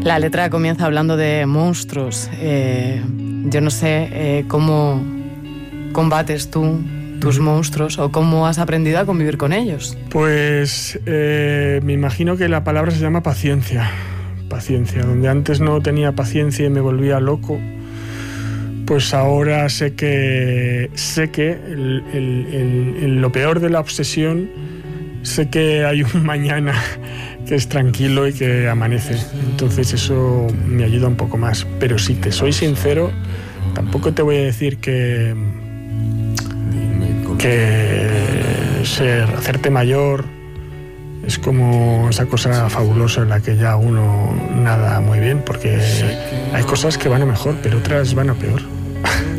La letra comienza hablando de monstruos. Yo no sé cómo combates tú tus monstruos o cómo has aprendido a convivir con ellos. Pues me imagino que la palabra se llama paciencia. Paciencia. Donde antes no tenía paciencia y me volvía loco, pues ahora sé que lo peor de la obsesión, sé que hay un mañana que es tranquilo y que amanece. Entonces eso me ayuda un poco más. Pero si te soy sincero, tampoco te voy a decir que hacerte mayor es como esa cosa fabulosa en la que ya uno nada muy bien, porque hay cosas que van a mejor, pero otras van a peor.